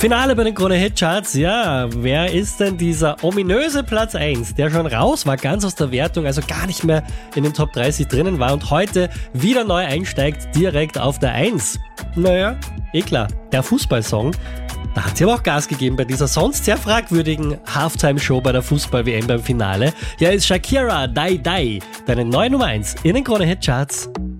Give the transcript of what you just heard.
Finale bei den Krone-Hit-Charts. Ja, wer ist denn dieser ominöse Platz 1, der schon raus war, ganz aus der Wertung, also gar nicht mehr in den Top 30 drinnen war und heute wieder neu einsteigt, direkt auf der 1? Naja, klar, der Fußballsong. Da hat sie aber auch Gas gegeben bei dieser sonst sehr fragwürdigen Halftime-Show bei der Fußball-WM beim Finale. Ja, ist Shakira, Die Die, deine neue Nummer 1 in den Krone-Hit-Charts.